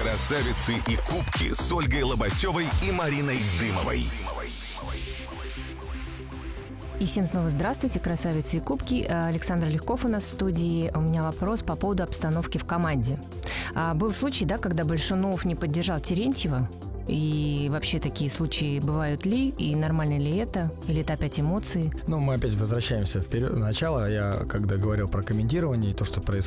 Красавицы и кубки с Ольгой Лобасевой и Мариной Дымовой. И всем снова здравствуйте, красавицы и кубки. Александр Легков у нас в студии. У меня вопрос по поводу обстановки в команде. Был случай, да, когда Большунов не поддержал Терентьева. И вообще такие случаи бывают ли? И нормально ли это? Или это опять эмоции? Мы опять возвращаемся вперед. Начало, я когда говорил про комментирование и то, что происходит